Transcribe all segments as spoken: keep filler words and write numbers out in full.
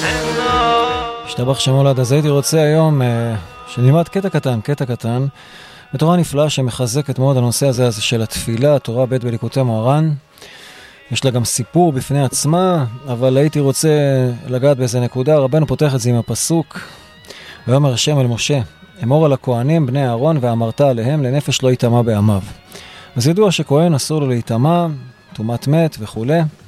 השתבח שמולד, אז הייתי רוצה היום שנלמד קטע קטן, קטע קטן, בתורה נפלאה שמחזקת מאוד הנושא הזה, הזה של התפילה, תורה ב' בליקוטי מוהר"ן. יש לה גם סיפור בפני עצמה, אבל הייתי רוצה לגעת באיזה נקודה. רבנו פותח את זה עם הפסוק, ואומר השם אל משה, אמור על הכהנים בני אהרון ואמרת עליהם לנפש לא יטמא בעמיו. אז ידוע שכהן אסור לו להיטמא, טומאת מת וכו'.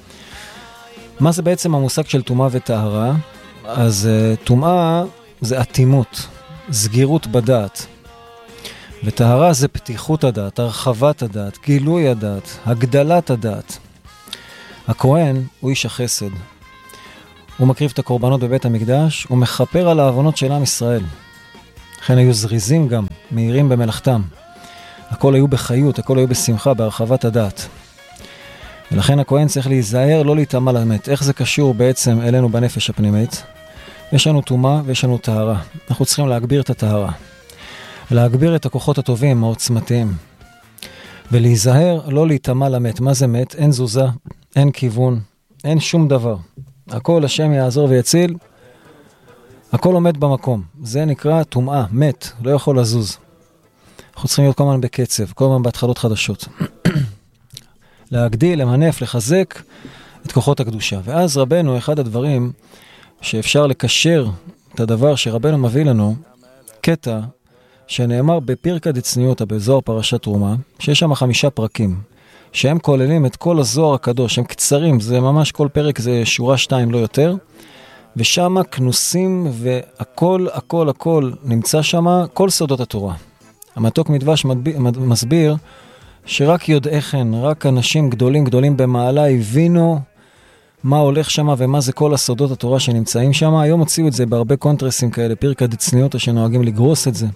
מה זה בעצם המושג של טומאה וטהרה? אז טומאה זה אטימות, סגירות בדעת. וטהרה זה פתיחות הדעת, הרחבת הדעת, גילוי הדעת, הגדלת הדעת. הכהן הוא איש החסד. הוא מקריב את הקורבנות בבית המקדש, הוא מחפר על העוונות של עם ישראל. לכן היו זריזים גם, מהירים במלאכתם. הכל היו בחיות, הכל היו בשמחה, בהרחבת הדעת. ולכן הכהן צריך להיזהר, לא להיטמא למת. איך זה קשור בעצם אלינו בנפש הפנימית? יש לנו טומאה ויש לנו טהרה. אנחנו צריכים להגביר את הטהרה. להגביר את הכוחות הטובים, העוצמתיים. ולהיזהר, לא להיטמא למת. מה זה מת? אין זוזה, אין כיוון, אין שום דבר. הכל השם יעזור ויציל. הכל עומד במקום. זה נקרא טומאה, מת, לא יכול לזוז. אנחנו צריכים להיות כל הזמן בקצב, כל הזמן בהתחלות חדשות. להגדיל, למנף, לחזק את כוחות הקדושה. ואז רבנו, אחד הדברים שאפשר לקשר את הדבר שרבנו מביא לנו, קטע שנאמר בפרקא דצניותא בזוהר פרשת תרומה, שיש שם חמישה פרקים, שהם כוללים את כל הזוהר הקדוש, הם קצרים, זה ממש כל פרק זה שורה שתיים לא יותר, ושם כנוסים והכל, הכל, הכל נמצא שם, כל סודות התורה. המתוק מדבש מסביר שרק יודעכן, רק אנשים גדולים גדולים במעלה הבינו מה הולך שם ומה זה כל הסודות התורה שנמצאים שם. היום הוציאו את זה בהרבה קונטרסים כאלה, פרקא דצניותא שנוהגים לגרוס את זה.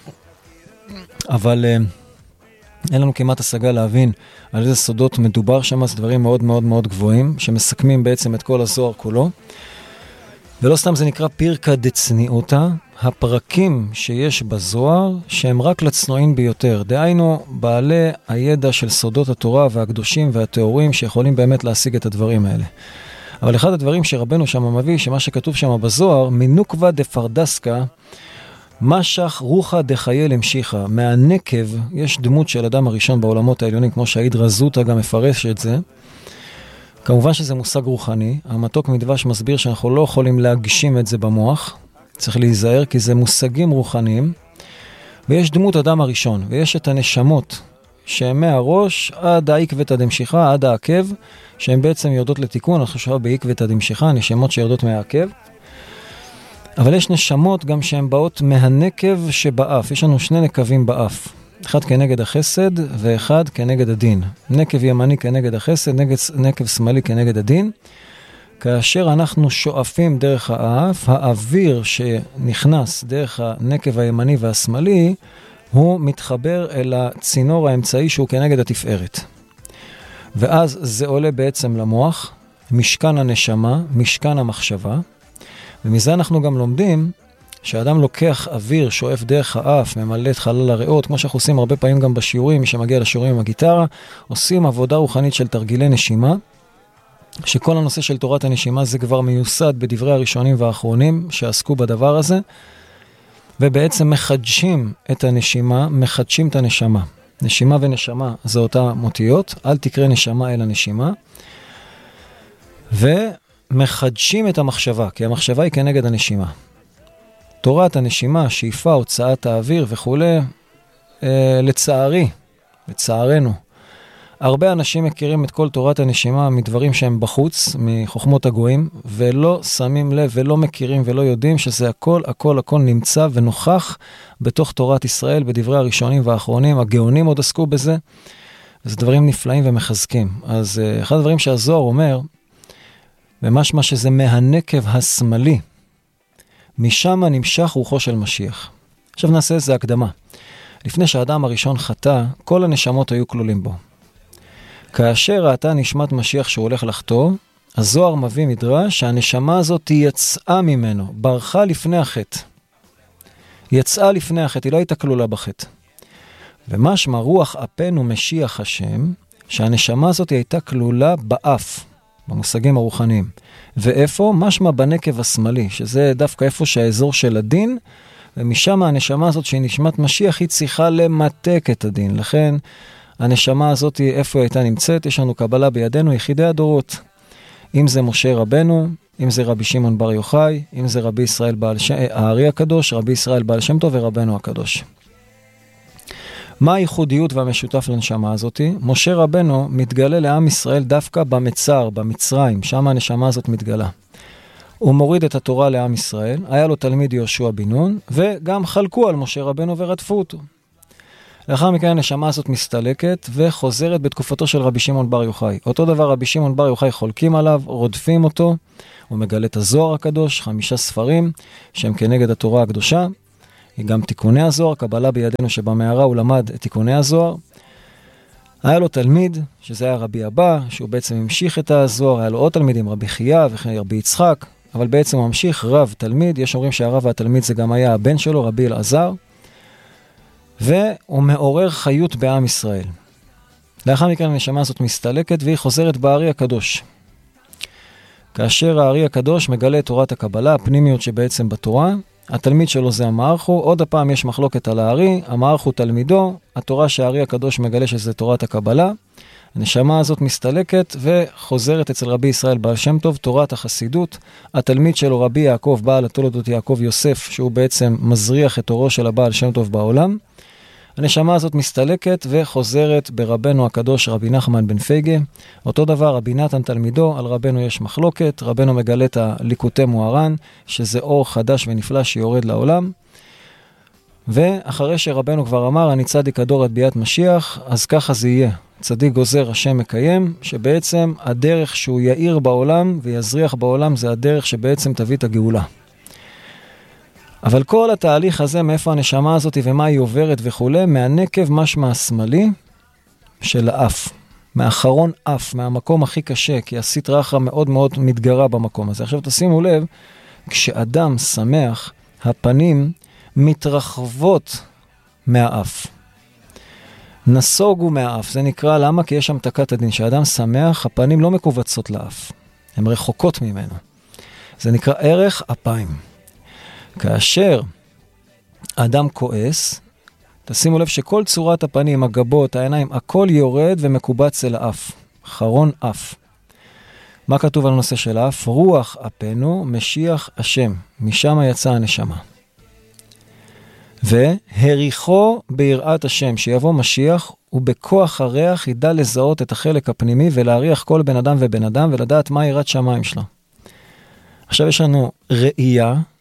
אבל אין לנו כמעט השגה להבין על איזה סודות מדובר שם, זה דברים מאוד מאוד מאוד גבוהים, שמסכמים בעצם את כל הזוהר כולו. ולא סתם זה נקרא פרקא דצניותא, הפרקים שיש בזוהר שהם רק לצנועים ביותר. דהיינו, בעלי הידע של סודות התורה והקדושים והתיאורים שיכולים באמת להשיג את הדברים האלה. אבל אחד הדברים שרבנו שם מביא, שמה שכתוב שם בזוהר, מנוקבה דפרדסקה, משך רוחה דחייל המשיכה. מהנקב יש דמות של אדם הראשון בעולמות העליונים, כמו שהאידרא זוטא גם מפרש את זה. כמובן שזה מושג רוחני. המתוק מדבש מסביר שאנחנו לא יכולים להגשים את זה במוח. צריך להיזהר כי זה מושגים רוחניים. ויש דמות אדם הראשון, ויש את הנשמות שהן מהראש עד העקבתא דמשיחא, עד העקב, שהן בעצם יורדות לתיקון. אנחנו חושבים בעקבתא דמשיחא, נשמות שיורדות מהעקב. אבל יש נשמות גם שהן באות מהנקב שבאף. יש לנו שני נקבים באף. אחד כנגד החסד ואחד כנגד הדין. נקב ימני כנגד החסד, נגד, נקב שמאלי כנגד הדין. כאשר אנחנו שואפים דרך האף, האוויר שנכנס דרך הנקב הימני והשמאלי, הוא מתחבר אל הצינור האמצעי שהוא כנגד התפארת. ואז זה עולה בעצם למוח, משכן הנשמה, משכן המחשבה, ומזה אנחנו גם לומדים שהאדם לוקח אוויר, שואף דרך האף, ממלא את חלל הריאות, כמו שאנחנו עושים הרבה פעמים גם בשיעורים, מי שמגיע לשיעורים עם הגיטרה, עושים עבודה רוחנית של תרגילי נשימה, שכל הנושא של תורת הנשימה זה כבר מיוסד בדברי הראשונים והאחרונים שעסקו בדבר הזה, ובעצם מחדשים את הנשימה, מחדשים את הנשמה. נשימה ונשמה זה אותה מותיות, אל תקרא נשמה אלא נשימה, ומחדשים את המחשבה, כי המחשבה היא כנגד הנשימה. תורת הנשימה, שאיפה, הוצאת האוויר וכו', אה, לצערי, לצערנו, הרבה אנשים מכירים את כל תורת הנשימה מדברים שהם בחוץ, מחוכמות הגויים, ולא שמים לב ולא מכירים ולא יודעים שזה הכל, הכל, הכל נמצא ונוכח בתוך תורת ישראל, בדברי הראשונים והאחרונים. הגאונים עוד עסקו בזה, וזה דברים נפלאים ומחזקים. אז אה, אחד הדברים שהזוהר אומר, ומשמע שזה מהנקב השמאלי, משם נמשך רוחו של משיח. עכשיו נעשה איזה הקדמה. לפני שהאדם הראשון חטא, כל הנשמות היו כלולים בו. כאשר ראתה נשמת משיח שהוא הולך לחטוא, הזוהר מביא מדרש שהנשמה הזאת יצאה ממנו, ברחה לפני החטא. יצאה לפני החטא, היא לא הייתה כלולה בחטא. ומשמע רוח אפנו משיח השם, שהנשמה הזאת הייתה כלולה באף, במושגים הרוחניים. ואיפה? משמע בנקב השמאלי, שזה דווקא איפה שהאזור של הדין, ומשם הנשמה הזאת שהיא נשמת משיח, היא צריכה למתק את הדין. לכן הנשמה הזאת, איפה היא הייתה נמצאת? יש לנו קבלה בידינו, יחידי הדורות. אם זה משה רבנו, אם זה רבי שמעון בר יוחאי, אם זה רבי ישראל בעל שם, הארי הקדוש, רבי ישראל בעל שם טוב ורבנו הקדוש. מה הייחודיות והמשותף לנשמה הזאת? משה רבנו מתגלה לעם ישראל דווקא במצר, במצרים, שם הנשמה הזאת מתגלה. הוא מוריד את התורה לעם ישראל, היה לו תלמיד יהושע בן נון, וגם חלקו על משה רבנו ורדפו אותו. לאחר מכן הנשמה הזאת מסתלקת וחוזרת בתקופתו של רבי שמעון בר יוחאי. אותו דבר רבי שמעון בר יוחאי חולקים עליו, רודפים אותו, הוא מגלה את הזוהר הקדוש, חמישה ספרים שהם כנגד התורה הקדושה, גם תיקוני הזוהר, קבלה בידינו שבמערה הוא למד את תיקוני הזוהר. היה לו תלמיד, שזה היה רבי אבא, שהוא בעצם המשיך את הזוהר, היה לו עוד תלמידים, רבי חייא ורבי יצחק, אבל בעצם הוא ממשיך רב תלמיד, יש אומרים שהרב והתלמיד זה גם היה הבן שלו, רבי אלעזר, והוא מעורר חיות בעם ישראל. לאחר מכן הנשמה הזאת מסתלקת והיא חוזרת בארי הקדוש. כאשר הארי הקדוש מגלה את תורת הקבלה, הפנימיות שבעצם בתורה, התלמיד שלו זה המערכו, עוד הפעם יש מחלוקת על הארי, המערכו תלמידו, התורה שהארי הקדוש מגלה שזה תורת הקבלה, הנשמה הזאת מסתלקת וחוזרת אצל רבי ישראל בעל שם טוב, תורת החסידות, התלמיד שלו רבי יעקב, בעל התולדות יעקב יוסף, שהוא בעצם מזריח את תורו של הבעל שם טוב בעולם, הנשמה הזאת מסתלקת וחוזרת ברבנו הקדוש רבי נחמן בן פייגה. אותו דבר רבי נתן תלמידו, על רבנו יש מחלוקת, רבנו מגלה את הליקוטי מוהר"ן, שזה אור חדש ונפלא שיורד לעולם. ואחרי שרבנו כבר אמר, אני צדיק הדור עד ביאת משיח, אז ככה זה יהיה. צדיק גוזר השם מקיים, שבעצם הדרך שהוא יאיר בעולם ויזריח בעולם, זה הדרך שבעצם תביא את הגאולה. אבל כל התהליך הזה, מאיפה הנשמה הזאת ומה היא עוברת וכו', מהנקב משמע השמאלי של האף. מאחרון אף, מהמקום הכי קשה, כי הסטרא אחרא מאוד מאוד מתגרה במקום הזה. עכשיו תשימו לב, כשאדם שמח, הפנים מתרחבות מהאף. נסוגו מהאף, זה נקרא למה? כי יש שם תקת הדין. כשאדם שמח, הפנים לא מקובצות לאף, הן רחוקות ממנו. זה נקרא ערך אפיים. כאשר האדם כועס, תשימו לב שכל צורת הפנים, הגבות, העיניים, הכל יורד ומקובץ אל האף. חרון אף. מה כתוב על הנושא של האף? רוח אפנו משיח השם. משם יצא הנשמה. והריחו ביראת השם, שיבוא משיח, ובכוח הריח ידע לזהות את החלק הפנימי ולהריח כל בן אדם ובן אדם ולדעת מה יראת שמיים שלו. עכשיו יש לנו ראייה,